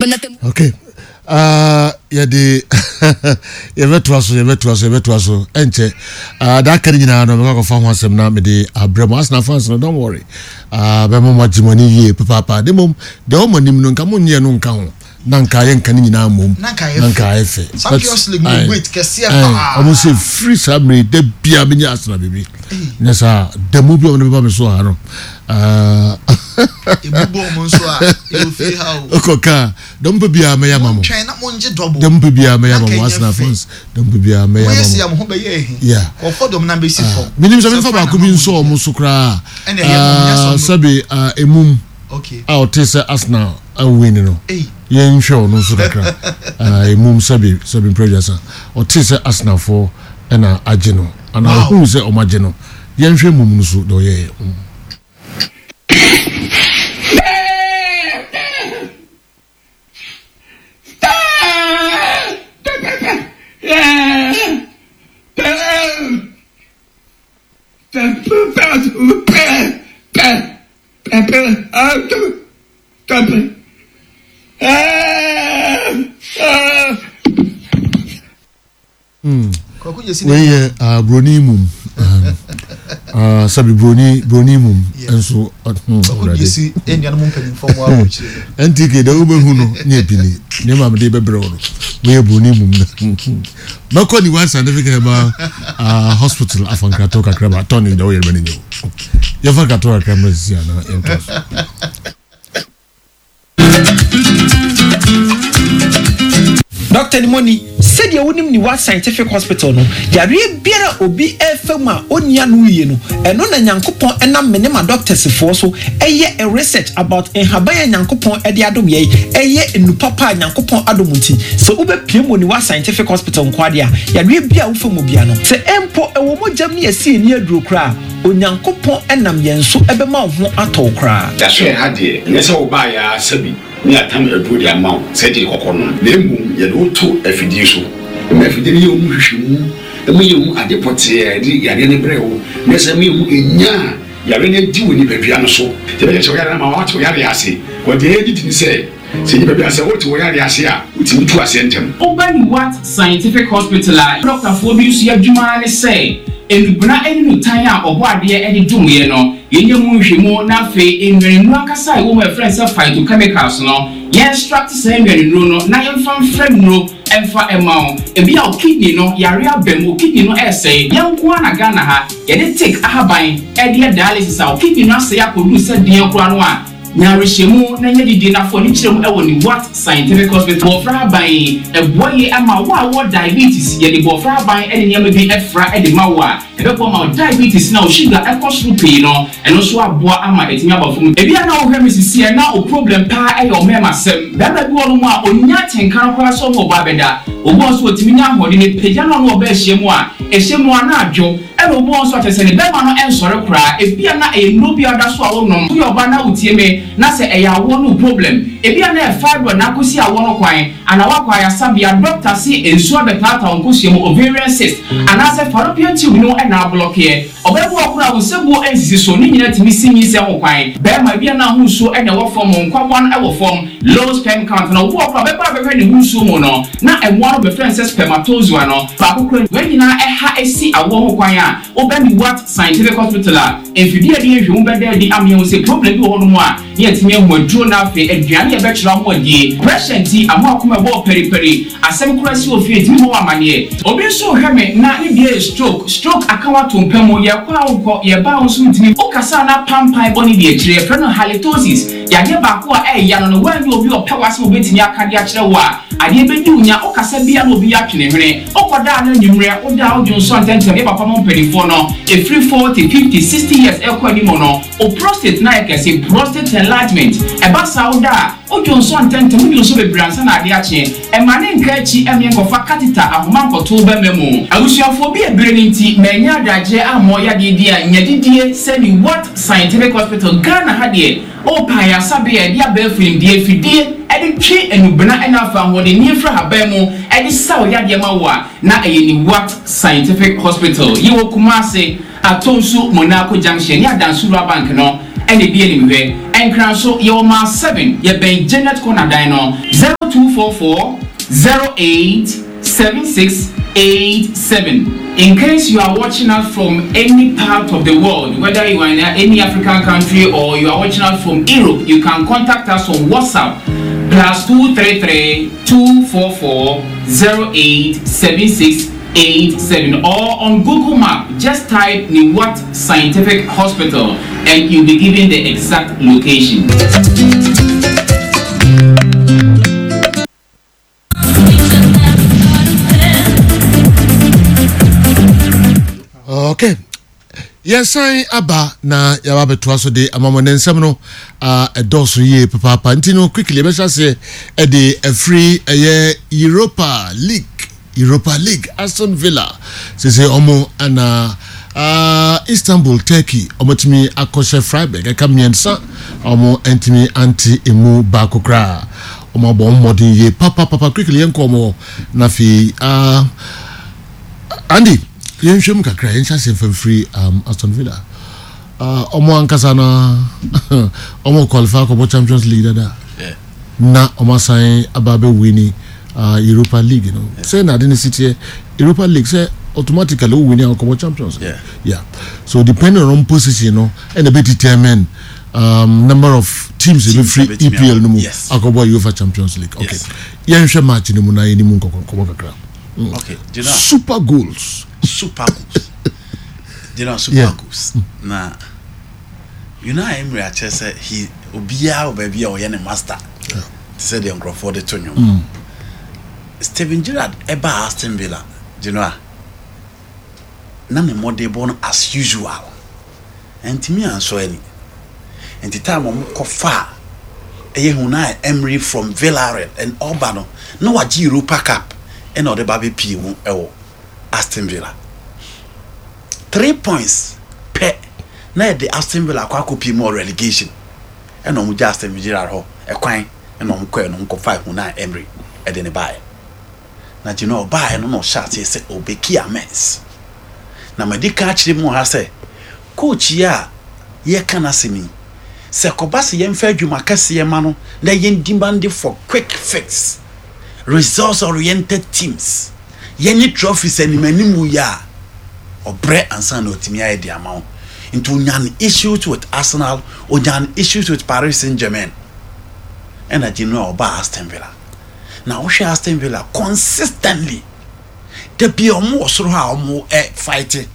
Okay. Yadi yebetuaso enche da kari nyina no me ko fa ho asem na me de abremo asna fans no don't worry be mo magimoni ye papa de mom de o monim no nka mo nye no nka ho na nka ye nka nyina mom na nka efe seriously me wait kese pa almost say free sabri de bia me nya asna bibi nesa de mo bi o no be ba me so ha no ibubo mo so a you feel how okoka don't be bia me ya mamo twen na mo nje double don't be bia me ya mamo asna fans don't be bia me ya mamo yes ya mo ho be ye yeah ko fodom na be si for minim so me fa ba ko bi nso o mo so kra sabi emum okay out say asna win no yen show no so kra emum sabi prejudice o say asna for na ageno and who say o mageno yen hwe mum no so do ye we broni mum sabi broni mum enso you see enyan mum pedin form wa which entike da ube hu no nye pini ne ma me de bebre no we broni mum na ko ni one certificate ba hospital afankrato kakraba toni da we bani nyo ya fankrato kakraba sia na entos Dr. Nimoni said you wouldn't need what scientific hospital no there biara obi efema onia no ye no eno na nyankopon enam me ne ma doctors for so eye a research about enhaban nyankopon e de adom ye eye enu papa nyankopon adom nti so ube piemo ni what scientific hospital nkwade a yare bia wo femu bia no se empo ewo mojam ne asi ni aduro kra onyankopon enam yenso ebema ho atokra that's why hade nyese wo ba ya sabi ni atam edu di amount se di kokono na emu ye do to afidie so me afidie ye omu hwehwemu emu ye omu adepote e di yare ne brewo na se me emu enya yare ne di woni badua no so te be che yare na ma wa to yare ase wo de e di ni se ni badua se wo to yare ase a uti mutu ase ntem Obani what scientific hospital Dr. Fobi su adwuma ne say enubna enu tan a obo ade e de dwuye no yenye mu hwemu na fe enwenu akasa wo ma friends phytochemicals no ye extract say enwenu no na yemfa fremno emfa emao ebi a kidney no yare abem kidney no essay yanko na Ghana ha ye de take ahaban e de dialysis a kidney no say akodu say den kura no a nyareshemu na nyedidi na fo ni kiremu e woni what scientific hospital bofra ban e boye ama wo diabetes ye de bofra ban e de nyama bi efra e de mawa e be ko ma diabetes na o sugar e ko suru pe no e no so aboa ama etimi abafum e bia na wo hwe misisi e na o problem pa e yo mema sem da bi wo no a onya tenkan kwa so mo ba beda obo so otimi nya hode ne peja no no ba ehemu a ehemu na adwo e no obo so atese ne be ma no ensore kra e bia na e no bia da so a wo no yo ba na utie me na se e ya wo no problem e bia na e fibro na kosi a wo no kwan ana wa kwa ya sabia doctor si enso be tata on kosi mo ovarian cyst ana se fallopian tube no e na block here obebu akura wo sebu ensisi so ni nyina timi sinyi se ho kwan be ma bia na hu so e na wo form nkwawan e wo form low sperm count na wo akura be ba be hu so mo no na e mo be friends spermatozoa no ba akura we nyina e ha esi awo ho kwan a obani what scientific hospital a enfidie de ehwe be de di amye wo se problem bi wo no mo a ye timi ho aduro na fe aduane e be kira ho adie pressure ti amo akoma bo periperi asem kura si ofie timi ho amane obi so hweme na ne bia stroke akawa tompamo ye kwa wo ye ba wo so timi o kasa na pampai boni de kire fe no halitosis ya de ba ko e ya no wan obi o pewase obetimi akade a kire wo a ade be di unya o kasa bia no obi atwene hwene o koda na nyimre o da o jonso antente ye papa mo perifo no e free 40 50 60 years e kwa ni mo no o prostate na e kase prostate enlargement e ba sauda o jonso antente mo jonso be bransa na ade ache e mane nka chi emye kofa catheter ahoma nkoto ba memo abusuafo bi ebere ni nti menya adaje amo ya de dia nyadidie semi what scientific hospital Ghana ha de o pa ya sabe e dia ba film die fidie e de twe enubna ena fa ho de ni fra haba mu e de saw ya de ma wa na eyeni what scientific hospital yewo Kumase Atonsu Monaco Junction ya Dansura Bank no ɛna bi anim hwɛ ɛnkran so yɛwɔ ma 7 yɛbɛn Janet Corner dan no 0244 087687. In case you are watching us from any part of the world, whether you are in any African country or you are watching us from Europe, you can contact us on WhatsApp +233 244 087687 or on Google Map. Just type Niwat Scientific Hospital and you'll be given the exact location. Okay. Yes, I aba na yaba beto so de amamone nsem no edoso ye papa ntino quickly be say e de free Europa League Aston Villa say omo ana Istanbul Turkey omotimi akoshe Freiburg ekamiensa omo entimi anti emu bakokra omo bon modern ye papa quickly enkomo na fi Andy Yenshum kakra yenshase from free Aston Villa. Omo ankasa na omo qualify for Champions League da. Yeah. Na omo sign ababe winning Europa League, you know. Yeah. Say na didn't sit here Europa League say automatically who winning for Champions League. Yeah. So depending on position, you know, and a bit determine number of teams in free EPL no mo akobo UEFA Champions League. Okay. Yenshum match ni mo na eni mo kobo kakra. Okay, you know, super goals. You know, super goals. Nah, you know, Emery said he Obia baby or any master. He said the Uncle for the Tonyo. Steven Gerrard Eba Aston Villa. You know, none more they born as usual. And to me, I saw any. And the time I'm far. Ehunai Emery from Villarreal and Urbano. No, a Europa Cup. And other baby P. Aston Villa 3 points per na the Aston Villa kwa copy more relegation and on Aston Villa ho e kwan and on kwa no 5 na Emery e de ne buy na you know buy no shot say obeki amens na medical chire mu ha say coach ya ye kana semi se kobase ye mfa adwuma kase ye ma no na ye ndimande for quick fix results oriented teams yenny trophies and manimu ya obre ansa na otimi aye di amount into nyan issues with Arsenal or nyan issues with Paris Saint-Germain and a general ba Aston Villa now we Aston Villa consistently the be omo soro ha omo fighting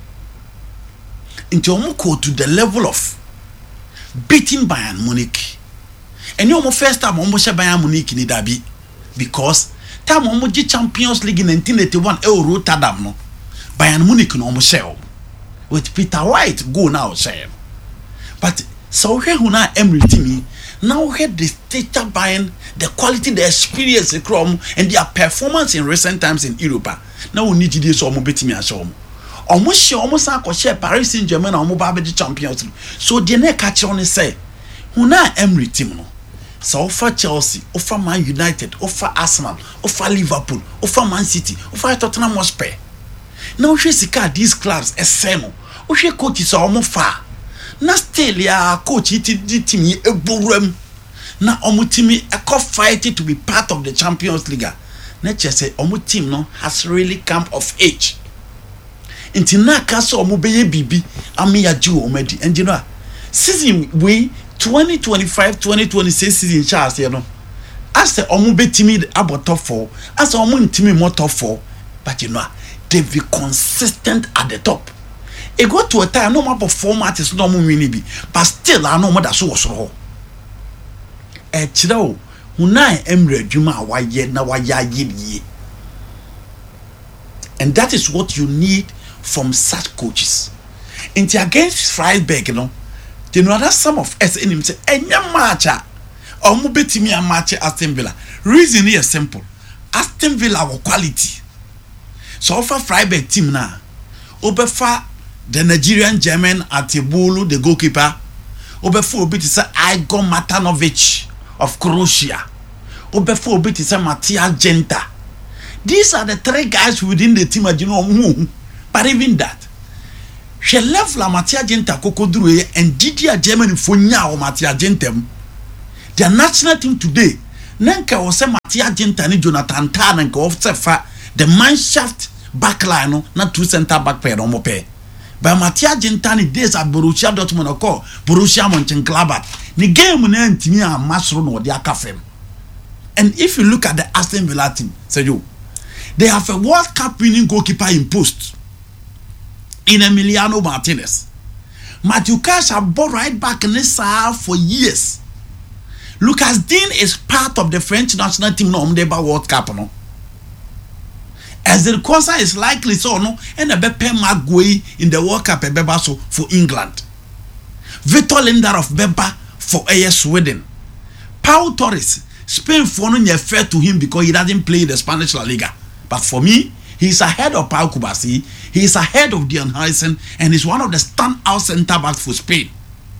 into omo go to the level of beating Bayern Munich and you first time omo she Bayern Munich ni dabi because time omo G Champions League in 1981 Rotterdam no Bayern Munich no omo shell with Peter White go now share but so here huna Emery team now head the stature Bayern the quality the experience the chrome and their performance in recent times in Europe now we need this omo betimi asho omo share omo san ko share Paris Saint-Germain omo ba be Champions League so the na catch on say huna Emery team no so offer Chelsea, offer Man United, offer Arsenal, offer Liverpool, offer Man City, offer Tottenham Hotspur. Now we see these clubs esseno. We see coaches are almost far. Na still ya coach it team e burem. Na omo team e fight to be part of the Champions League. Na say omo team no has really come of age. Inti na kaso omo beye bibi ami ya ju omedi. And you know, season we 2025-2026 season chance you know as the omo betimi about top 4 as omo ntimi more top 4 but you know they be consistent at the top e go to a time no more performance is no more win be but still I know more that so was ho e chiro hunai Emery adwuma wa ye na wa ya ye and that is what you need from such coaches into against Freiburg you know. You know that some of us in him say enya matcha or mu betimi a match Aston Villa reason is simple Aston Villa wa quality so offer Freiburg team na obefa the Nigerian German Atibulu the goalkeeper obefa obiti say Igor Matanovic of Croatia obefa obiti say Matthias Genta these are the 3 guys within the team you know but even that she level Matia Genta Kokodru and Didier Germany for nya or Matia Gentem. Their national team today, Nanka was a Matia Genta ni Jonathan Tan and go off the mineshaft backline, not two center back pair or more pair. But Matia Gentani days at Borussia Dortmund or call Borussia Mönchengladbach. Ni game mun entimi a masro no de akafem. And if you look at the Aston Villa team, say you, they have a World Cup winning goalkeeper in post in Emiliano Martinez. Matthew Cash have bought right back in this for years. Lucas Digne is part of the French national team no Mdeba World Cup no. As the Kosa is likely so no, and a Beppe Magui in the World Cup so for England. Victor Lindelof Beba for AS Sweden. Pau Torres, Spain for no fair to him because he doesn't play the Spanish La Liga. But for me, he's ahead of Pau Kubasi, he's ahead of Dean Henderson, and he's one of the standout centre backs for Spain.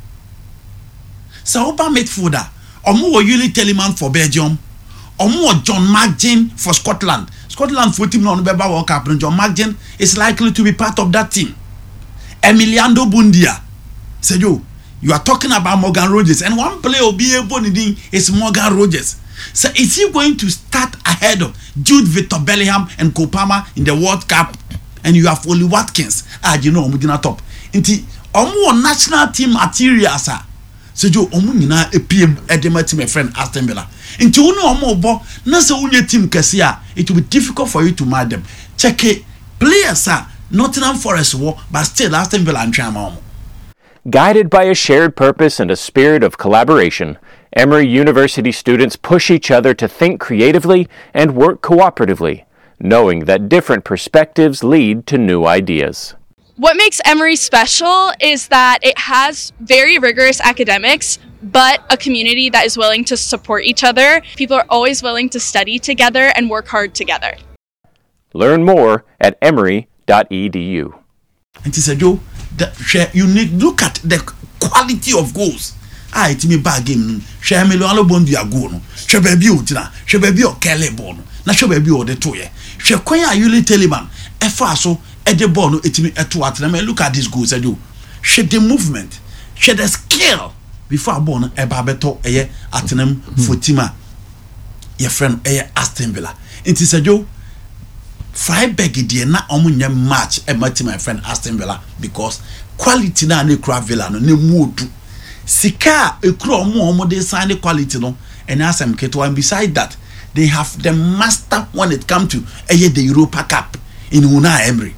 So Opa midfielder, Omo Yuli Telemann for Belgium, Omo John McGinn for Scotland. Scotland for team on Beba World Cup, and John McGinn is likely to be part of that team. Emiliano Bundia. Say you are talking about Morgan Rogers, and one player will be able to is Morgan Rogers. So is he going to start ahead of Jude Victor Bellingham and Kopama in the World Cup? And you have Oli Watkins. You know, Omudina top. Inti Omu national team material sa. So Omu nina EPM edema team friend Aston Villa. Inti unu Omu bo nasa unye team kesia. It will be difficult for you to match them. Check it. Players sa Nottingham Forest war, but still Aston Villa and Omu. Guided by a shared purpose and a spirit of collaboration, Emory University students push each other to think creatively and work cooperatively, knowing that different perspectives lead to new ideas. What makes Emory special is that it has very rigorous academics, but a community that is willing to support each other. People are always willing to study together and work hard together. Learn more at emory.edu. And he said, Joe, you need look at the quality of goals. It me bad game. Share me lo bondi agono. She baby utina. She baby o kele bono. Na she baby o de toye. She kwanya Yuli Telemann. Efa so e de bono etimi eto atena. Look at this goals I do. She the movement. She the skill. Before bono e ba beto eye atenem fotima. Your friend eye Aston Villa. It is a Joe. Freiburg die na omunye match e mati my friend Aston Villa because quality na ne kura Villa no ne modu sika e kura omo de sign quality no and asem keto and beside that they have the master when it come to the Europa Cup in Unai Emery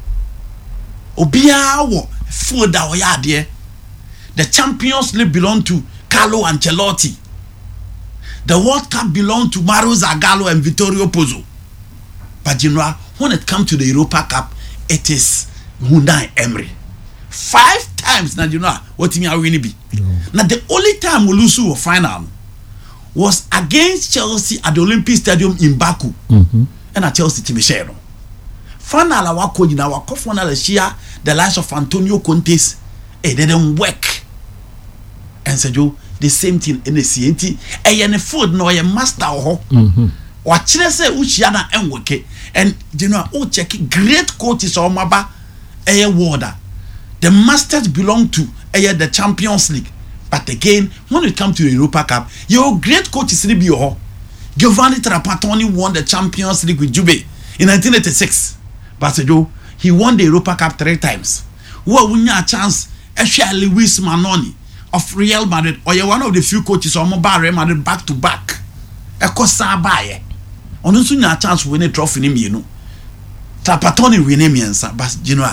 obia wo food that we are there. The Champions League belong to Carlo Ancelotti. The World Cup belong to Mauro Zagallo and Vittorio Pozzo. But you know, when it comes to the Europa Cup, it is Unai Emery. 5 times now, you know what me win be. Now the only time we lose a final was against Chelsea at the Olympic Stadium in Baku. And at Chelsea team share. Final our coach in our final share the likes of Antonio Conte. It didn't work. And said you the same thing in the CNT. And food no a master or Wachire say Uchiana Enweke and you know check great coaches or maba warder. The masters belong to the Champions League. But again, when it comes to the Europa Cup, your great coach is Ribio. Giovanni Trapattoni won the Champions League with Juve in 1986. But he won the Europa Cup 3 times. What win a chance? Actually, Luis Manoni of Real Madrid, or you're one of the few coaches on mobile Real Madrid back to back. A cosa baye. On also a chance to win a trophy in you know. Trapattoni win him, but you know.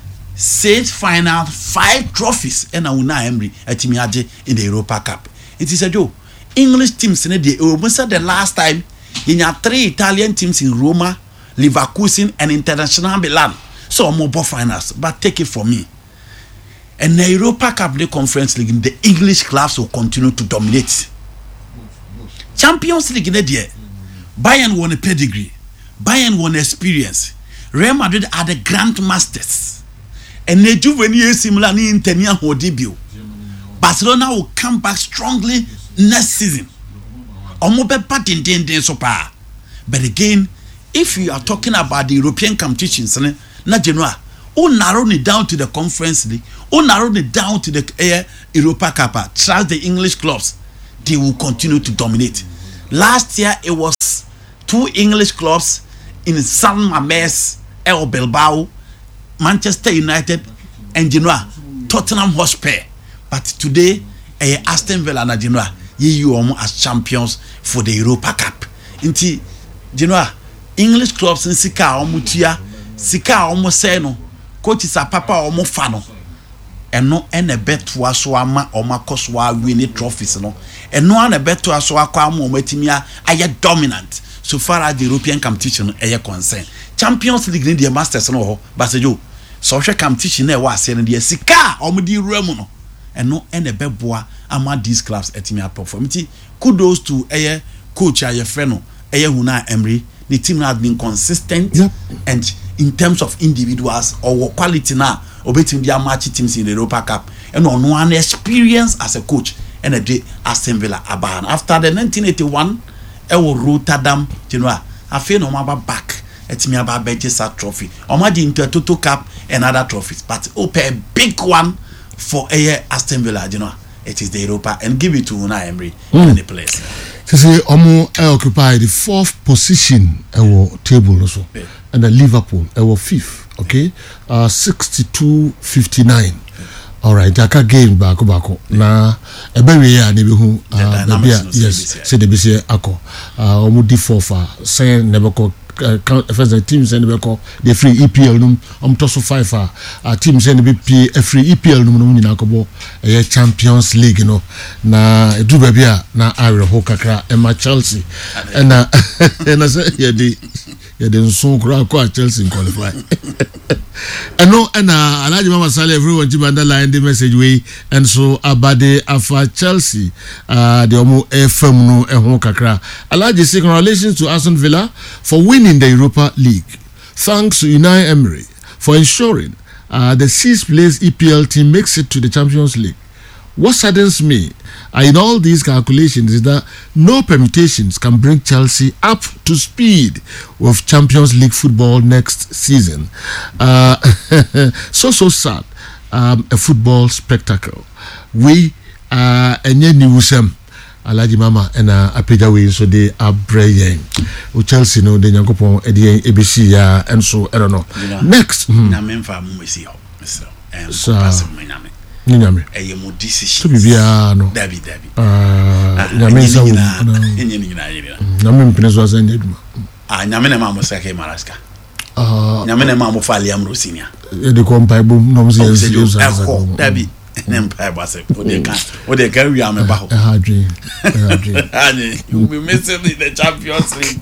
6 final 5 trophies and Unai Emery at Timiaje in the Europa Cup. It is a joke. English teams in the almost the last time in 3 Italian teams in Roma, Leverkusen and International Milan. So mobile finals, but take it from me. And the Europa Cup, the Conference League, the English clubs will continue to dominate. Champions League in the year, Bayern won a pedigree, Bayern won experience. Real Madrid are the grand masters. And the Juvenile similar in 10 years or debut. Barcelona will come back strongly next season. But again, if you are talking about the European competitions, na general, who narrowed it down to the Conference League, who narrowed it down to the Europa Cup, trust the English clubs, they will continue to dominate. Last year, it was 2 English clubs in San Mamés, El Bilbao, Manchester United, and Genoa, Tottenham Hotspur. But today, Aston Villa and Genoa, you as champions for the Europa Cup. Inti Genoa, English clubs in Sika Omutia, Sika Omoseno, coaches are Papa Omofano. And no any bet to aswama or makoswa winning trophies, no. And no one a bet to aswaka mometimia are dominant so far as the European competition are concerned. Champions League in the Masters no Basajo. Social competition there was saying the Sika Omudi Remuno. And no any bet boa among these clubs at me perform. Kudos to coach Ayefreno, Huna Emery. The team has been consistent and in terms of individuals or quality now. Obeting their match teams in the Europa Cup and on one experience as a coach and a day Aston Villa Aban. After the 1981 Rotterdam Genoa, I feel no matter back at me about Manchester trophy. Omadi into Toto Cup and other trophies, but open a big one for Aston Villa Genoa. It is the Europa and give it to Unai Emery in the place. So say Omo occupy the 4th position our table also, and the Liverpool our 5th. Okay, 62-59. All right, Jaka game back. Na every year never who yes, say the BC ako. Omudi fofa say never call first teams and never call the free EPL num toso 5 teams and be free EPL num ni nakobo Champions League no na edu bia na Ire ho kakra Emma Chelsea and na say yeah, then so crowd Chelsea qualify. And no, and Alaji Mama Sale, everyone to underline the message way, and so Abade Afa Chelsea, the Omo FM no Ehon Kakra. Alaji say congratulations to Aston Villa for winning the Europa League. Thanks to Unai Emery for ensuring the 6th place EPL team makes it to the Champions League. What saddens me in all these calculations is that no permutations can bring Chelsea up to speed with Champions League football next season. So sad. A football spectacle. We enye niwusem Alaji Mama and Apeja we so they are braying. Chelsea no de Nyankopon edi ABC ya and so I don't know. Next. Na memfa mu mesi ho. So Nyame mo decision to be bia no David nyame sa nyame mpenezo azanye aduma nyame na ma mo sake maraska nyame na ma mo fali am rosinia e de kompa bo no mo se David nem pa ba se o de ka wi am ba ho dream ani you be missing the Champions League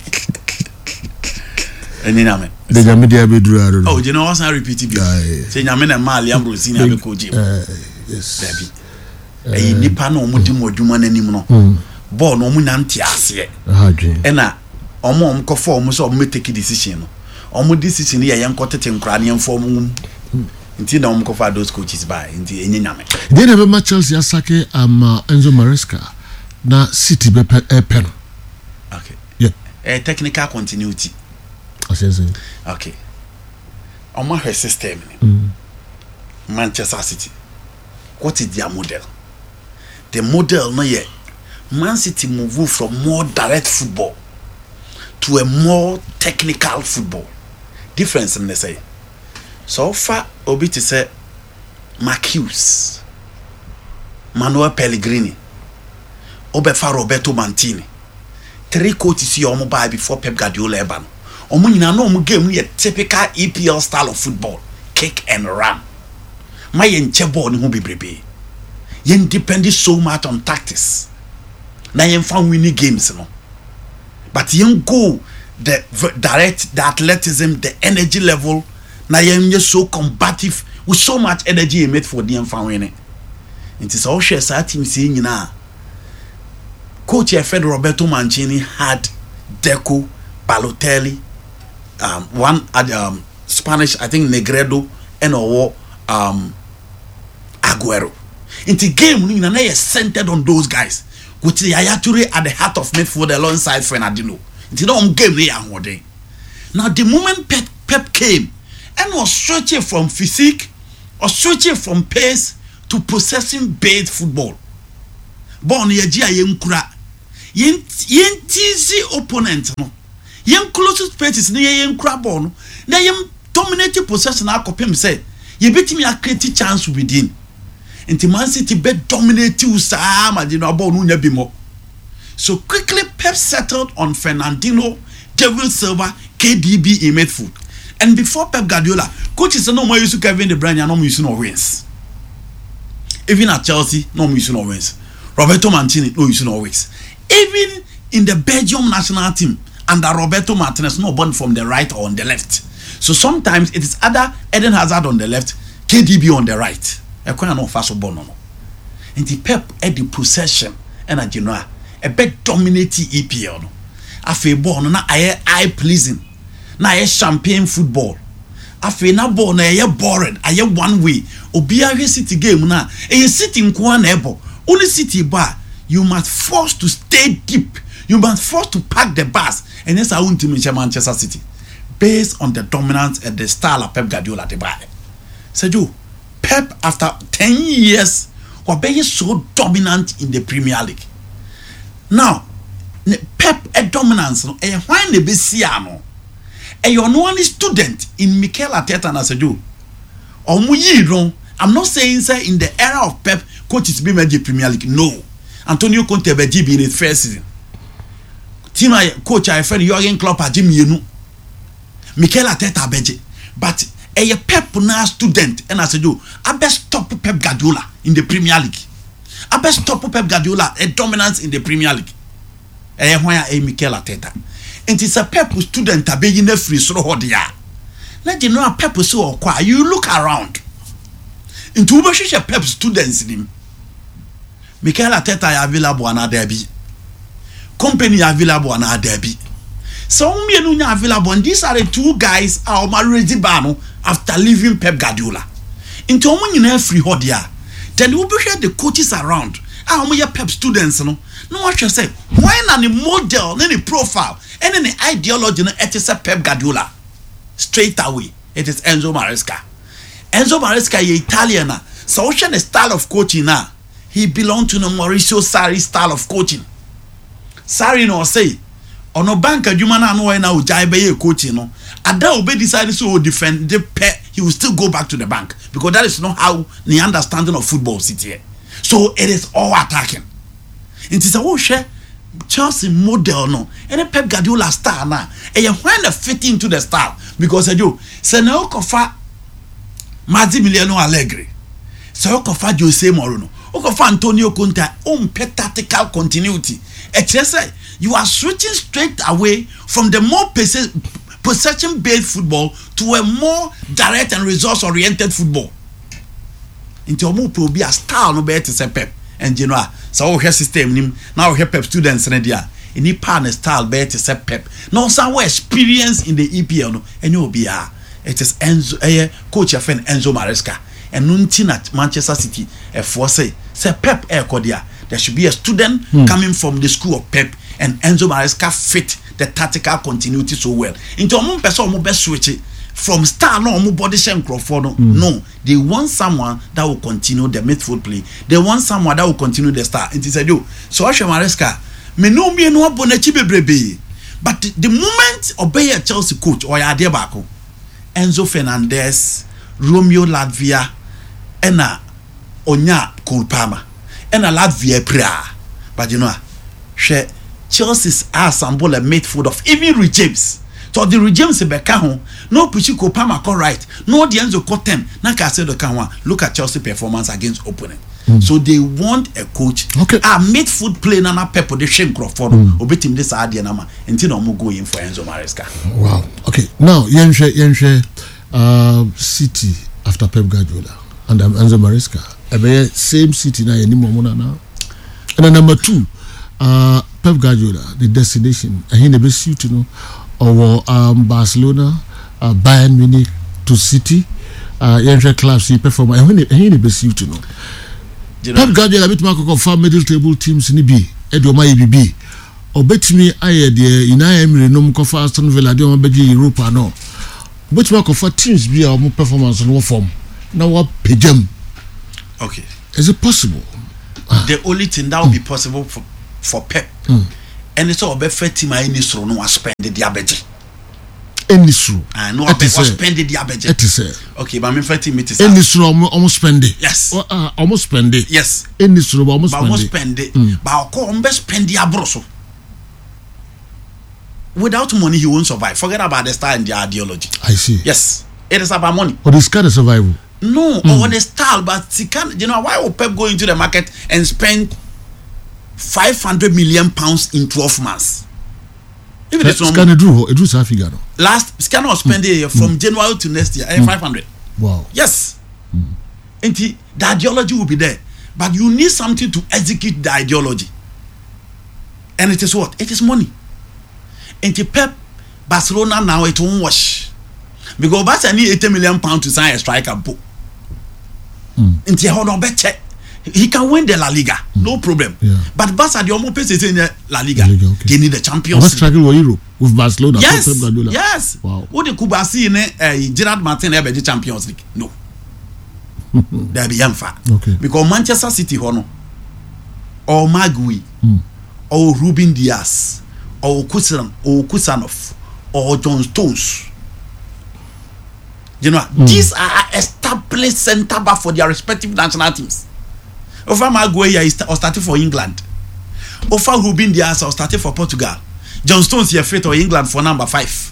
nyame de nyame dia be duru aro oh you know what's not repeat bi say nyame na ma Liam Rosinia be ko je yes David nipa na omo di modwuma nanim no ball no omo nante ase na omo kofo omo so omo take decision no omo decision ya yenkotete nkra ne enfo omo nti na omo kofa those coaches by nti enye nyame they never match Chelsea asake Enzo Maresca na City be pen okay yeah technical continuity okay omo her system Manchester City. What is their model? The model no yet. Man City move from more direct football to a more technical football. Difference in the say. So far, Obi to say Mark Hughes, Manuel Pellegrini, Obefa Roberto Mantini. 3 coaches you omo buy before Pep Guardiola eban. Omo nyina no omo game a typical EPL style of football, kick and run. My enchebo ni hu bebrebe. Yen depend so much on tactics. Na yen fan winning games no. But yen go the direct, the athleticism, the energy level. Na yen just so combative with so much energy he made for the fan winning. It is all share sa team saying na. Coach Fred Roberto Mancini had Deco, Balotelli, one Spanish, I think Negredo, and Aguero. In the game, you know, is centered on those guys. With the Yaya Toure at the heart of midfield alongside Fernandinho. It's not on game they are holding. Now, the moment Pep came and was switching from physique or switching from pace to possessing based football. Born ye jia yenkura yen teasy opponent no yen closest spaces ne yenkura ball no na yen dominating possession akopem say ye betimi a create chance within. Inti Man City be dominate you sa madino ball no nya bi mo. So quickly Pep settled on Fernandinho, David Silva, KDB in midfield. And before Pep Guardiola, coaches no more used to Kevin De Bruyne, no more used no wins. Even at Chelsea, no more used no wins. Roberto Mancini, no used no wins. Even in the Belgium national team, under Roberto Martinez, no one from the right or on the left. So sometimes it is either Eden Hazard on the left, KDB on the right. I can't know fast or no. And the Pep at the possession and a Genoa, a bit dominating EPL. No. Afe ball no na eye pleasing. Na champagne football. Afe na ball na boring. Aye one way. Obiara City game na City nko na ebo. Only City bar you must force to stay deep. You must force to pack the bus. And that's how team in Manchester City based on the dominance and the style of Pep Guardiola the bar. Sergio, Pep after 10 years was being so dominant in the Premier League. Now, Pep a dominance no when the besiano your one student in Mikel Arteta na Sergio I'm not saying say in the era of Pep coaches be made the Premier League. No, Antonio Conte be in his first season. Team coach I friend Jurgen Klopp a Jimmy Yenu Mikel Arteta beje, but a Pep na student and I said you I best stop Pep Guardiola in the Premier League. I best stop Pep Guardiola a dominance in the Premier League. Why a Mikel Arteta? And it's a Pep student a being a free so hot ya. Let you know a Pep so quiet. You look around. Into a Pep students in him. Mikel Arteta available on a derby. Company available on a derby. So me and available, and these are the two guys are already banned after leaving Pep Guardiola. Into a free hot ya. Then we will share the coaches around. Your Pep students, no what you say. Why not the model, any profile, and any ideology? It is a Pep Guardiola. Straight away, it is Enzo Maresca. Enzo Maresca is Italian. So what's the style of coaching now? He belonged to the Mauricio Sarri style of coaching. Sarri no say, on no bank you man no na ujaibe coaching no. Ada obe decided to defend the pet, he will still go back to the bank because that is not how the understanding of football sits here. So it is all attacking. It is a share Chelsea model no. And Pep Guardiola star now. And you when they fit into the style because you say no kofa Massimiliano Allegri. So kofa Jose Mourinho. Kofa Antonio Conte tactical continuity. It say you are switching straight away from the more possession based football to a more direct and results oriented football. Into more pro be a style no better say Pep and you know so our system nim now we Pep students in there any partner style better say Pep now some experience in the EPL no and you be it is Enzo coach your friend Enzo Maresca and nunti at Manchester City for say Pep kodia there should be a student coming from the school of Pep and Enzo Maresca fit the tactical continuity so well into one person mo best switch it from star no body shame Crawford no they want someone that will continue the midfield play. They want someone that will continue the star. And he said yo so Enzo Maresca me no bonechi bebrebe but the moment obey a Chelsea coach or ya de bako Enzo Fernandez Romeo Latvia and Onya Kulpama and a Latvia Pra but you know she Chelsea's assemble a midfield of even Rhys James. So the Rhys James beka no pushi Kopama ko right no the Enzo ko 10 na ka say the kanwa look at Chelsea performance against opponent. So they want a coach a midfield play na Pep the shame Crawford obetim this idea na ma enti na omo go in for Enzo Maresca. Wow. Okay, now yenhwe City after Pep Guardiola and Enzo Maresca same City na anymore now. And number 2 Pep Guardiola, the destination, and he never suit you know, or Barcelona, Bayern Munich to City, clubs he perform, and he never suit you know. Pep Guardiola bit mark confirm middle table teams in B, Edoma EBB, or bet me I the in I am renum Kofa Aston Villa, don't be Europa no. which work for teams be our performance no form now what pejam. Okay, is it possible? The only thing that will be possible for Pep and it's all better team I need to no spend the diabetes. Any true. I know I spend the diabetes. It is okay, but I'm 30 minutes. Any true almost spend it. Yes. Almost spend it. Yes. Any true almost spend it. But I'll call spend the abroso. Without money, he won't survive. Forget about the style and the ideology. I see. Yes. It is about money. Or this kind of survival. No, or the style, but he can't, you know, why will Pep go into the market and spend 500 million pounds in 12 months? Even this one, it drew some figure. Last scan was spend from January to next year, 500. Wow. Yes. And the ideology will be there, but you need something to execute the ideology. And it is what? It is money. And the Pep, Barcelona now it won't wash. Because Barcelona need 80 million pounds to sign a striker. And the hold better. He can win the La Liga, no problem. Yeah. But Barca, the almost is in the La Liga. Okay. They need the Champions League. Struggle with Europe with Barcelona. Yes. Pep Yes. Wow. What the Kubasi in Gerard Martin ever the Champions League? No. There be okay. Because Manchester City hono or Magui or Ruben Diaz or Kusanov or John Stones. You know, these are established centre back for their respective national teams. Ofa Maguire is starting for England. Ofa Ruben Diaz is starting for Portugal. John Stones here fit for England for number 5.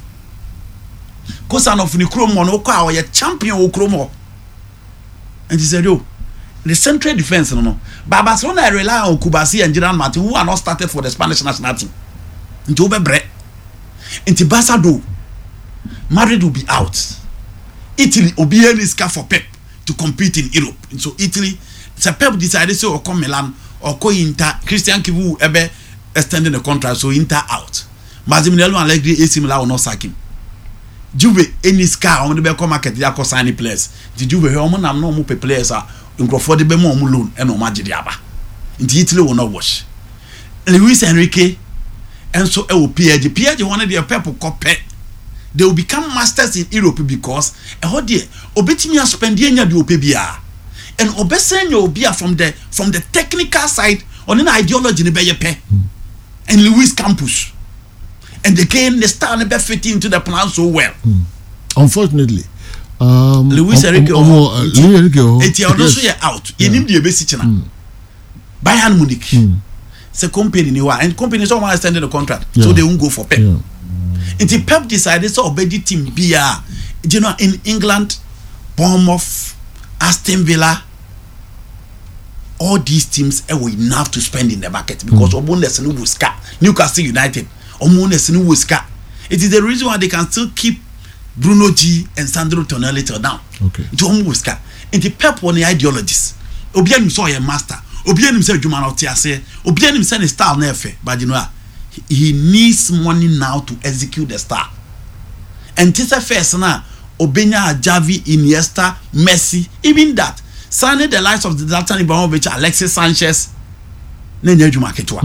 Kusanov ni Kromo no kwa or champion o Kromo. And he said, yo, the central defense no. But Barcelona rely on Kubasi and Gerard Martin who are not started for the Spanish national team. Into Obebre. Into Barca do. Madrid will be out. Italy will be any scar for Pep to compete in Europe. And so Italy, so Pep decided to come Milan or go Inter. Christian Kivu ebe extending the contract, so Inter out. Massimiliano Allegri AC Milan will not sack him. Juve any scar on the Becco market they are signing players. The Juve here omo nam no mo pay players are in Crawford de be mo loan and no magic diaba. Into Italy will not wash. Luis Enrique and so PSG wanted their Pep copy. They will become masters in Europe because obetimi spend the opebia and obesenya obia from the technical side on an ideology and Luis Campos and again the star never fit into the plan so well. Unfortunately, Luis Enrique Enrique out. You need the basic Bayern Munich. It's a company new and companies don't want to extend the contract, so they won't go for Pep. Until Pep decided to obey the team you know, in England, Bournemouth, Aston Villa, all these teams were enough to spend in the market because Newcastle United, it is the reason why they can still keep Bruno G and Sandro Tonali till now. Okay. Until Pep won the ideologies. Obianim saw a master. Obianim said Juman of Tiase. Obianim said a star nefe, but you know. He needs money now to execute the star. And this first now, Obenya, Javi, Iniesta, Messi, even that. Signing the likes of the Zlatan Ibrahimovic, Alexis Sanchez, Nenejuma Ketwa.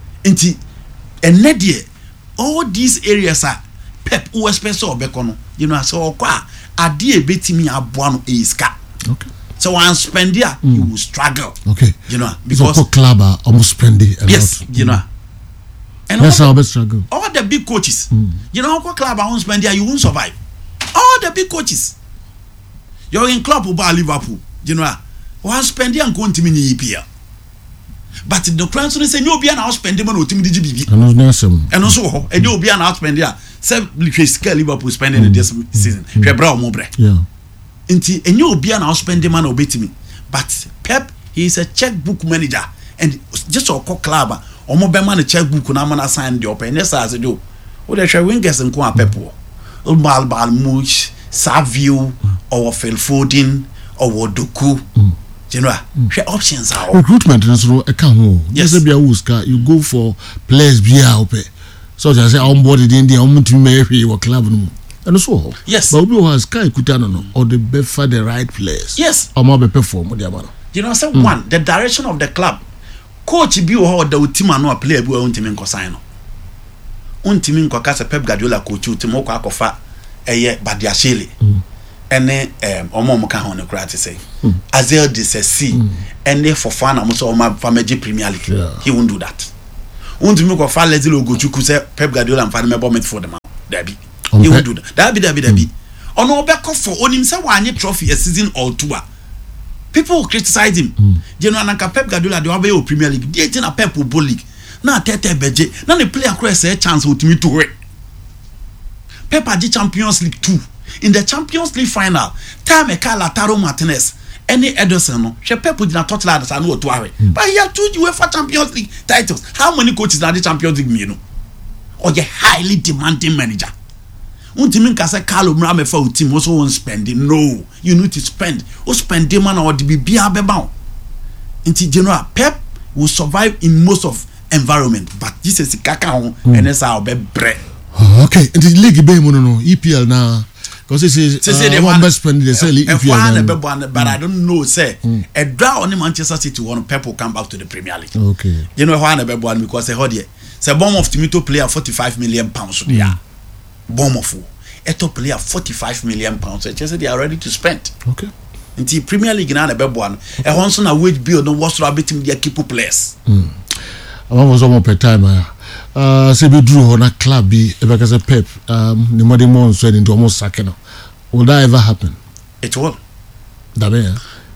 And Nedie, all these areas are Pep who especially Obekono. You know, so Adie betimi abuano iska. Okay. So when spend there, you will struggle. Okay. You know, because so club almost spend it. Yes, you know. And that's our best struggle. All the big coaches, you know, what club I won't spend there, you won't survive. All the big coaches, you're in club about Liverpool, you know, one spend there and go to mini EPL. But the clients will say, you'll be an outspending on OTMDGB. And also, and you'll be an outspender. Say, Liverpool spending this season. Yeah. And you'll be an outspending man obey me. But Pep, he is a checkbook manager and just a club. Omo bema ne checkbook na mana sign the open yes as do o de hwe wingers nko a Pep o Balmuch Savio or Phil Foden or Doku general hwe options are recruitment so e kan ho yes bia wuska you go for players bia ope so just say on board the India on to me hwe your club no and so yes but we has sky kutana no or the be for the right players yes omo be perform dia ba you know say one the direction of the club coach bi o the team no player bi o ntimi nko sign no ntimi nko ka se Pep Guardiola coach team o ko akofa Badiashile ene omo ka ho ne kura te say Azel de C ene Fofana mo so o ma Family Premier League he won't do that won't me go fa Leslie Ogochukwu say Pep Guardiola and Family Member for them Dabi he won't do that Dabi ono obeko for onim say wanye trophy a season or two people will criticize him General Nanka Pep Guardiola de obe Premier League dey tin na Pep Bo League na tete beje na the player cross a chance with me to win Pep adi Champions League 2 in the Champions League final time Lautaro Martinez any Ederson no she Pep did not touch that and no to worry but he had 2 UEFA Champions League titles. How many coaches na the Champions League you know or a highly demanding manager Untimin ka say Carlo Mrame for team also won't spend it. No, you need to spend. O spend the man or the bia beba. Inti general Pep will survive in most of environment, but this is kaka on and that's how be bre. Okay, and the league be no EPL now because this is they want to spend the sell EPL. But I don't know say a draw on Manchester City one Pep will come back to the Premier League. Okay. You know why na be one because say hold here. Say Bournemouth to player 45 million pounds yeah. Bournemouth a top player 45 million pounds. They say they are ready to spend. Okay. In the Premier League now, the best one. A Honson a wage bill. No what's rabbit him their keep players. I was almost per time. Say we drew on a club. Be like as a Pep. The money more said into almost second. Will that ever happen? It will. That be.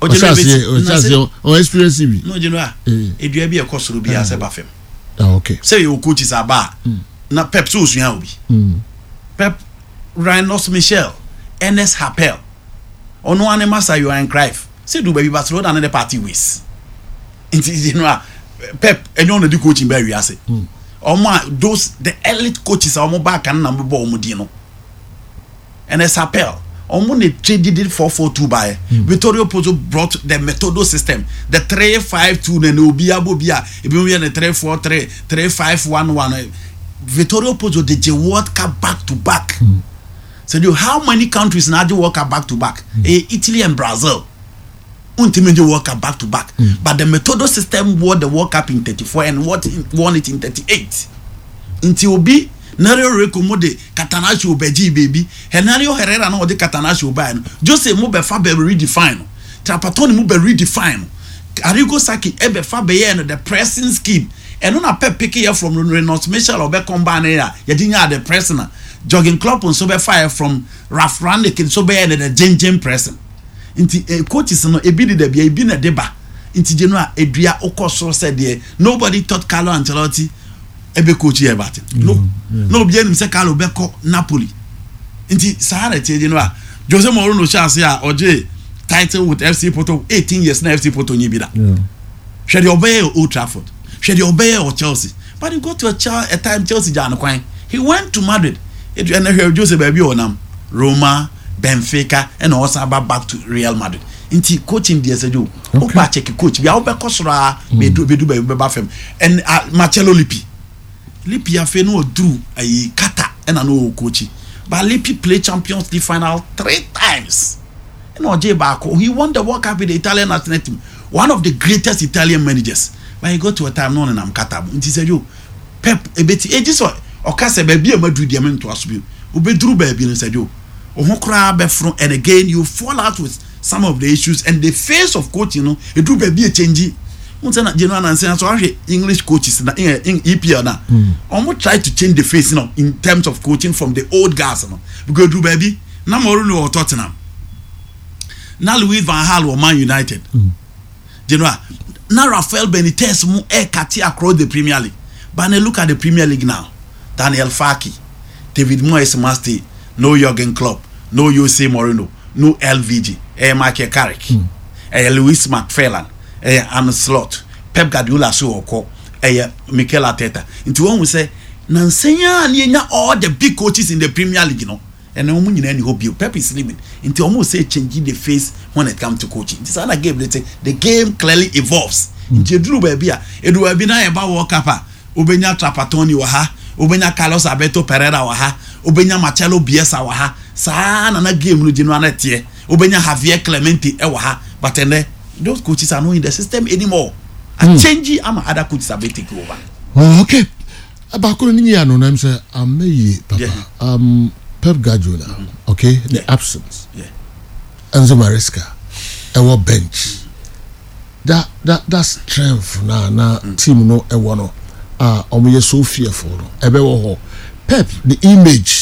Or experience. No, you know. It will be a cost to be as a buffet. Okay. Say your coaches are bad. Now Pep so you be. Pep. Rhinos Michel, Ernest Happel. On one master you are in Cruyff. Say do baby Barcelona and the party ways. You know Pep and you want to do coaching by you say. Those the elite coaches are more back and number ball Modino. Ernest Happel. They traded it 4-4-2 by Vittorio Pozzo brought the Metodo system. The 3-5-2 and Ubia Bobia. If you the 3-4-3, 3-5-1-1. Vittorio Pozzo did the World Cup back to back. So how many countries now do World Cup back to back? Italy and Brazil. Ultimately World Cup back to back. But the Metodo system won the World Cup in 34 and won it in 38. Until be Nario Recomode Catanacho Beji baby. Henario Herrera no de Catanacho ban. Jose Mube Fabe redefine. Trapatoni Mube redefine. Arrigo Saki Ebe Fabe the pressing scheme. And on a Pep pick here from Reynolds Mitchell or Becombane, you didn't have the prisoner. Jogging club on sober fire from Ralph Randick and sober and the Jane Presson. Into a coaches no a bid there be a bin a deba. Into General Adria Okoso said there, nobody taught Carlo Ancelotti ebe coach here about it. No, be say Carlo Becco Napoli. Into Sahara General Jose Mourinho chance here or J title with FC Porto 18 years na FC Porto Nibida. Should you obey Old Trafford? Should you obey or Chelsea? But you go to a time Chelsea Jan Quine. He went to Madrid. It and hear Jose baby on Roma, Benfica, and also back to Real Madrid. Inti coaching the SEDU. Opa check coach. We are over Kosra, we do by Bafem. And Marcello Lippi. Lippi a no drew a kata and a no coaching. But Lippi played Champions League final 3 times. And Oj Bako, he won the World Cup with the Italian national team. One of the greatest Italian managers. But he got to a time known and I'm Katab. Inti said you Pep a bit this one. Okase baby a Madrid diamond to us. Ubedru baby and said you. And again you fall out with some of the issues and the face of coaching, you know, it do be a change. General and so English coaches in EPL now. Almost try to change the face, you know, in terms of coaching from the old guys, you know. Because do baby, now Mourinho or Tottenham. Now Louis Van Gaal or Man United. General, now Rafael Benitez mo kati across the Premier League. But now look at the Premier League now. Daniel Farke, David Moyes Masti, no Jurgen Klopp, no Jose Mourinho, no LVG, Michael Carrick, Louis McFarlane, Arne Slot, Pep Guardiola so Mikel Arteta. Into one we say, Nansenya and all the big coaches in the Premier League, you know, and no one in any hope you. Pep is leaving. Into almost say changing the face when it comes to coaching. This other game, let's say the game clearly evolves. Into Drew Baby, it will be now about World Cup. Ubenya Trapattoni waha, Ubenya Carlos Alberto Pereira waha, Ubenya Marcelo Bielsa waha. Sa na game no January netie. Ubenya Javier Clemente waha. But then those coaches are not in the system anymore. A change ama other coaches are taking over. Oh, okay. Abakuru ni ya no na say ameyi papa. Pep Guardiola, okay, the absence. Yeah. Enzo Maresca, our bench. That strength na team no no. Omo so fearful no. Ebe wo ho. Pep the image.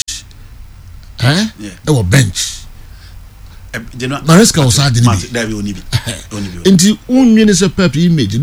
Our bench. Maresca was hard in it. Until unwin say Pep image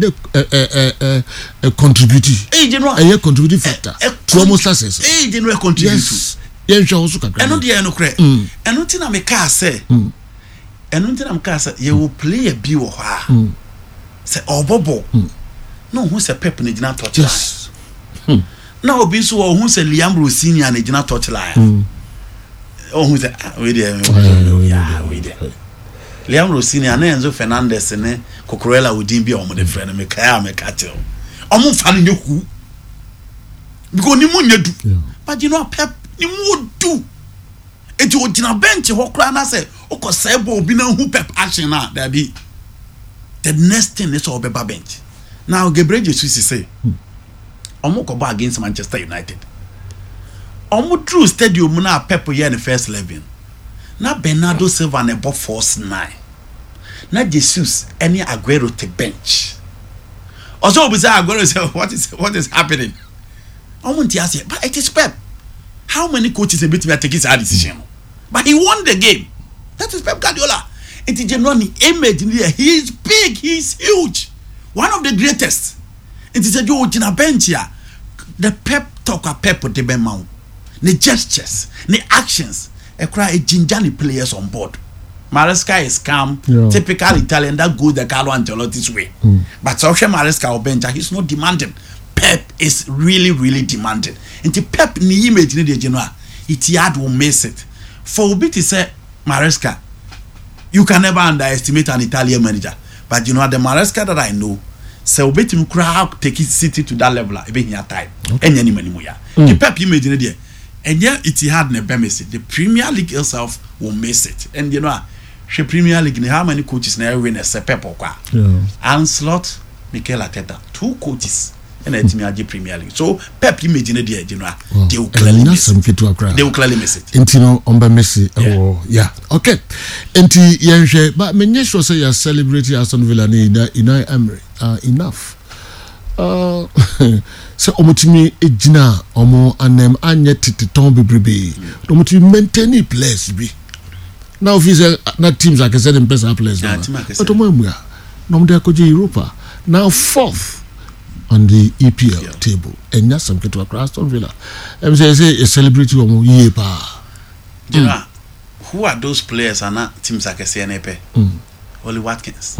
a contributing. A contributing factor to almost success. General contribute. Yes. Yen also can. Eno dey no kre. Eno ti na me ka say. Eno ti na me ka say you will play a bi wo ha. Say obobo. No who say Pep na gina touch line. Na obi so who say Liam Rosini na gina touch line. Oh who say we there. We there. Liam Rosini and Enzo Fernandez ne Cucurella Udin bi omo de friend me ka tell. Omo fa no hu. Because ni mu nyadu. But you know Pep ni mu do. Eti o gina bench ho kra na say okose bo obi na hu Pep action na there be. The next thing is all beba bench. Now Gabriel Jesus say omo ko ba against Manchester United. Omo true stadium na Pep here in the first 11. Na Bernardo Silva na bo force 9. Na Jesus any Aguero take bench. Also we say Aguero say what is happening? Omo ntia say but it is Pep. How many coaches have been taking this decision? But he won the game. That is Pep Guardiola. It is genuinely image in there. He is big, he is huge. One of the greatest. It is a do on bench here. The Pep talk a Pep with the mouth. The gestures, the actions, a cry gingerly players on board. Maresca is calm, typical Italian that goes the Carlo Ancelotti's way. But Social Maresca or bench, he's not demanding. Pep is really demanding. And the Pep ni image in the general, it yard will miss it. For Obi to say Maresca, you can never underestimate an Italian manager. But you know the Maresca that I know, so Obi to crowd take his city to that level. It be here time. And any money more. The Pep image in there. And yeah, it had never miss it. The Premier League itself will miss it. And you know, the Premier League, how many coaches now win a Pep or qua? Ancelotti, Mikel Arteta, 2 coaches. And it's me the Premier League. So Pep image in there, you know, they will clearly miss it. They will clearly miss it. Intino Omba Messi. Yeah. Okay. Enti yenje, but menye sure say you celebrating Aston Villa ni Unai Emery. Enough. So omutimi ejina omo anem anye tititon bebrebe. Omutimi maintain players bi. Now if you not teams like I said in best players. But omo emuya. No dey akoje Europa. Now 4th on the EPL table. And that's something to across Aston Villa. I'm say a celebrity omo ye pa. You know, who are those players and not teams like CNP? Oli Watkins.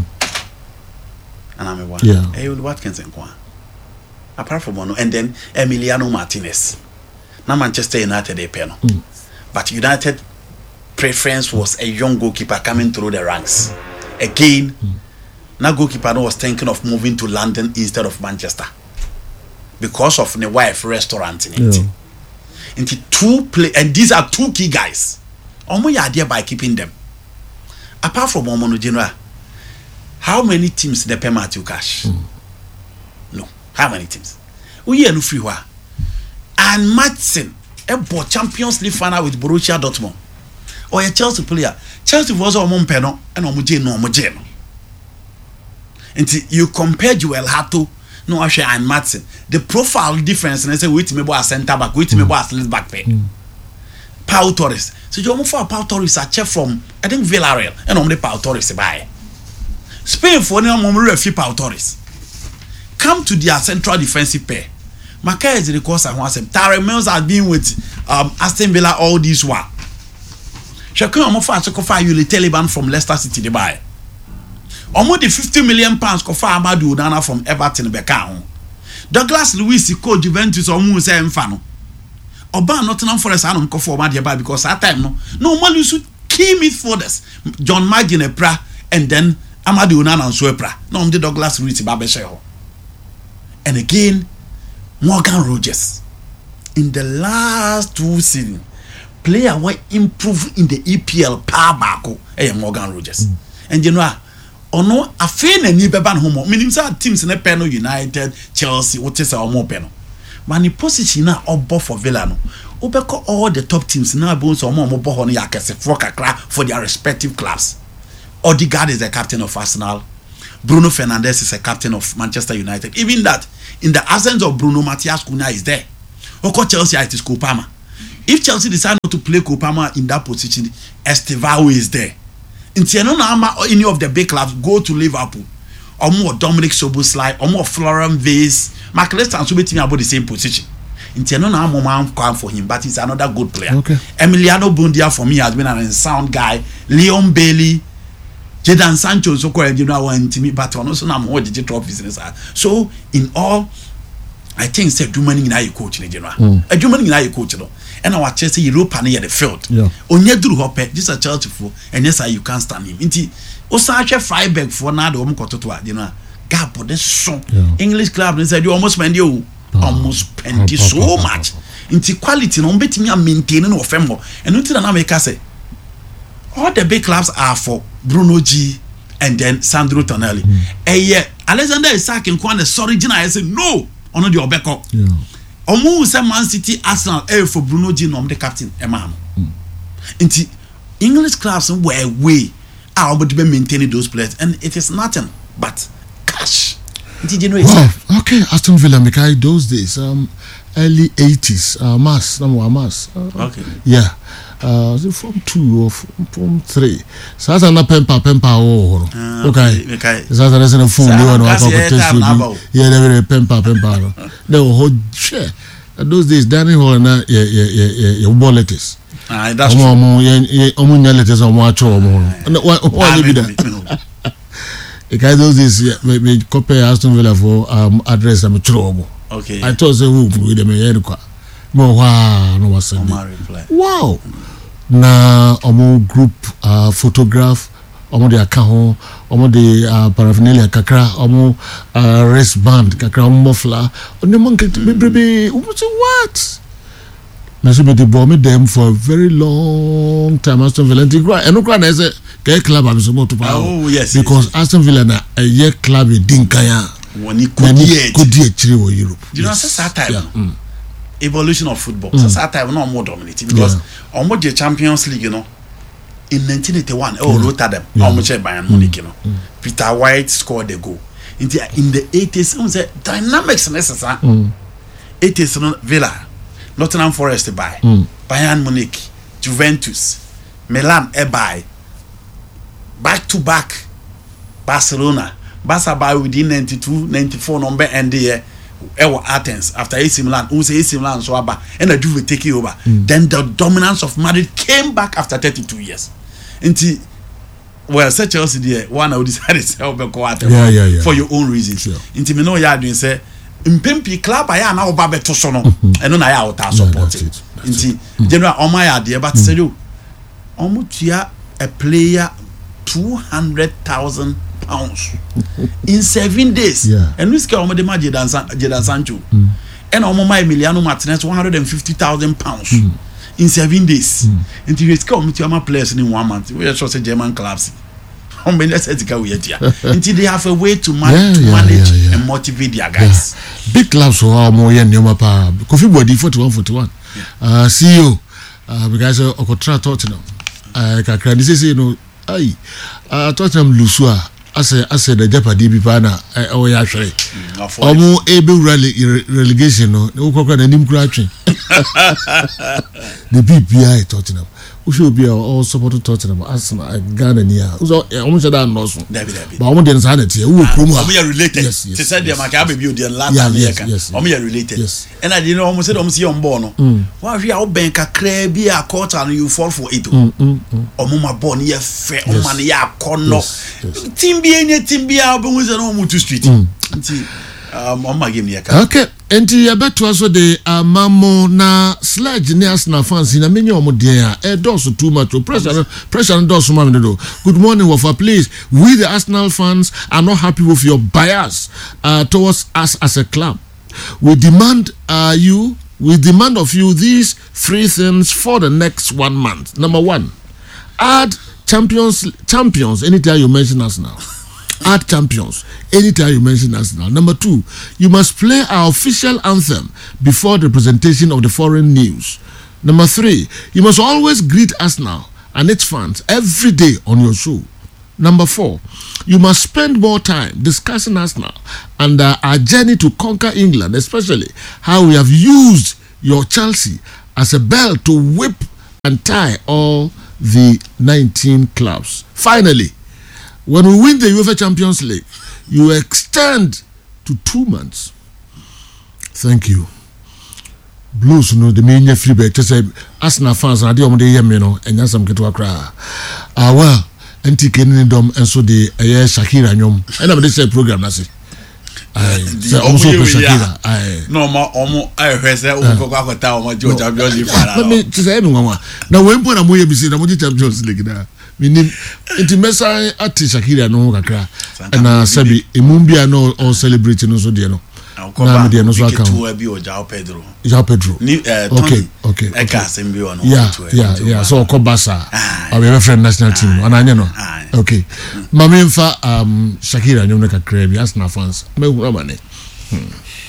And I'm a one. Yeah. Oli Watkins and one. Apart from one, and then Emiliano Martinez. Now Manchester United a penal. But United preference was a young goalkeeper coming through the ranks. Again, now goalkeeper was thinking of moving to London instead of Manchester. Because of the wife restaurant in it. Into 2 play, and these are 2 key guys. Omo ya there by keeping them. Apart from Omo General, how many teams the pay Matthew Cash? No. How many teams? We are no free wa. And Matson, a Champions League final with Borussia Dortmund. Or a Chelsea player. Chelsea was on Mompeno and Omujeno. Until you compare Joel Hato, no Asha and Matson. The profile difference, and I say, wait me a centre back, wait me a left back pair. Pau Torres. So you for Pau Torres a chef from I think Villarreal and on the Pau Torres by Spain for no moment referee Pau Torres. Come to their central defensive pair. Makai is the course I want them. Tyrell Mills has been with Aston Villa all this while. Shakun Omofa Sokofa you the Taliban from Leicester City the buy. Almost the £50 million Kofa Amadou Onana from Everton Beckham. Douglas Luiz coach Juventus almost say Mfano. Oba Nottingham Forest anum Kofa Omadia buy because that time no man used to key midfielders. John Magin Epra and then Amadou Onana and Swepra. No the Douglas Luiz Babesheho. And again, Morgan Rogers. In the last 2 seasons, player will improve in the EPL power back. Morgan Rogers. And you know, ono afei na ni beba no homo minim say teams na Penal United, Chelsea, what is our more Penal. But the position na obo for Villa no. Obeko all the top teams now bones or more bohon yakese for kakra for their respective clubs. Odegaard is the captain of Arsenal. Bruno Fernandes is a captain of Manchester United. Even that, in the absence of Bruno, Matthias Cunha is there. Oko Chelsea, it is Kopama. If Chelsea decide not to play Kopama in that position, Estevao is there. In Tiano or any of the big clubs go to Liverpool. Or more Dominic Szoboszlai, or more Florian Wirtz. Mark Leicester and Subiti about the same position. In Tiano now come for him, but he's another good player. Okay. Emiliano Buendia for me has been an sound guy. Leon Bailey. Jadon Sancho so called you know one to me, but also now more digital business. So in all, I think say Germany in our coach in general. A Germany in our coach, and our Chelsea Europa near the field. Yeah. Onye Drew Hoppe, this a Chelsea for, and yes, you can't stand him. Inti Osache Freiburg for now the Omkotoa, you know. Gap for this song. English club they said you almost spend you almost spend so much. Inti quality no bet me maintaining of femo. And until an America say all the big clubs are for Bruno G and then Sandro Tonali. Yeah, Alexander Isak in Kwan is original. I say no, on the Obeko. Omu say Man City, Arsenal, for Bruno G, no, the captain, Emma. Inti English clubs were way are able to be maintaining those players, and it is nothing but cash. Did you know? Wow. Okay, Aston Villa, Mikai, those days, early 80s, mass, number one mass. Okay. Yeah. Was it from 2 or from 3? So that's another pempa. Okay. So that's a fool. You want to yeah, they were pempa. They were whole share. Those days, Danny Hall and your walleters. That's letters on watch or more. What you that? Because those days, me copy Aston Villa for address. I'm a trouble. Okay. I told you with them. Wow. Na omo group photograph omo de account omo de paraphernalia kakra omo wristband kakra omo muffler on the market baby what na so be the bomb them for a very long time. Aston Villa and no cry na say ke club am so to power. Oh yes, because Aston Villa na a year club dinkaya woni kodi achire wo Europe. You know that time evolution of football. So that time no more dominating because almost the Champions League, you know, in 1981, Rotterdam, almost Bayern Munich, you know. Peter White scored the goal. In the 80s, the dynamics necessary. 80s, Villa, Nottingham Forest buy, Bayern Munich, Juventus, Milan buy, back to back, Barcelona, Barca buy within 92, 94 number and the Athens after AC Milan, who say AC Milan so about and the Juve taking over. Then the dominance of Madrid came back after 32 years. Until well, such Chelsea there, one of decided to for your own reasons. Until me know you are doing say Mpempi club I now babe to sono and no I out support it. Until general on my idea, but say you almost a player 200,000 pounds in 7 days. And we scale the Jadon Sancho and Omoma Emiliano Martinez 150,000 pounds in 7 days. Until you come to my players in 1 month. We are just a German clubs. Until they have a way to manage and motivate their guys. Big clubs who are more than Yoma Pa. Kofi Body 41. CEO because Okotra Tottenham. This is Tottenham Lusua. I said the Jeopardy Bipana or Yashay. Omo able relegation no Ukoko and him crouching. The BPI Tottenham. Who should be all supported Tottenham Arsenal Ghana near. Almost that knows. But I want the insanity. Who are related? Yes. They said they might have built their land America. Yes. Related. Yes. And I didn't almost said almost on Bono. Why we are bank a crabby a quarter and you fall for it. Omuma born here fair money ya corner. Timbi album is an almost street. Okay, and you bet to also the Mamo na sledge near Arsenal fans in a many of dear does too much pressure and does some. Good morning, Wafa. Please, we the Arsenal fans are not happy with your bias towards us as a club. We demand of you these 3 things for the next 1 month. Number 1, add champions anytime you mention Arsenal. Add champions anytime you mention Arsenal. Number 2, you must play our official anthem before the presentation of the foreign news. Number 3, you must always greet Arsenal and its fans every day on your show. Number 4, you must spend more time discussing Arsenal and our journey to conquer England, especially how we have used your Chelsea as a belt to whip and tie all the 19 clubs. Finally, when we win the UEFA Champions League, you extend to 2 months. Thank you. Blues no the main free bet just say Arsenal fans na dey om dey yem no enya sam keto akra. Well, NTK ni dom enso the Shakira nyom. And am dey say program na say. Say also Shakira. No ma omo say o ko akota omo jo Champions League para. Let me say me nwa. Na we mpo na moye bi say na mo Champions League na. Meaning inti mesa ati Shakira no kakra. Na sabi emumbia no all celebrating no so dey no. Na me dey no so aka. João Pedro. Okay. Yeah. So Kobasa. Our friend national team. Ananya no. Okay. Mama mfa Shakira nyom na kakra bi Arsenal fans. Me hu amane.